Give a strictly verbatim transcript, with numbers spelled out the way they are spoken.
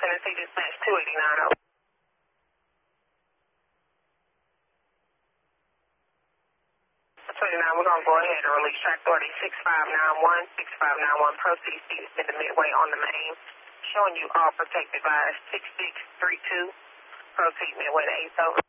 Tennessee Dispatch two eighty-nine oh. twenty-nine, we're going to go ahead and release track authority six five nine one. six five nine one, proceed seats in the midway on the main. Showing you all protected by six six three two. Proceed midway to eighth over.